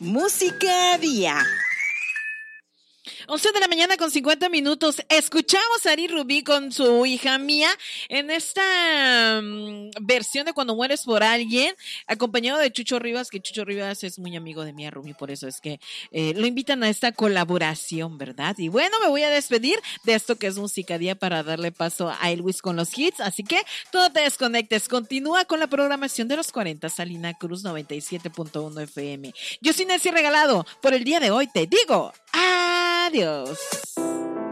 Música Día. 11 de la mañana con 50 minutos. Escuchamos a Ari Rubí con su hija Mía en esta versión de Cuando mueres por alguien, acompañado de Chucho Rivas, que Chucho Rivas es muy amigo de Mía Rubí, por eso es que lo invitan a esta colaboración, ¿verdad? Y bueno, me voy a despedir de esto que es Música Día para darle paso a Elvis con los hits, así que no te desconectes, continúa con la programación de los 40, Salina Cruz 97.1 FM. Yo soy Nancy Regalado, por el día de hoy te digo adiós.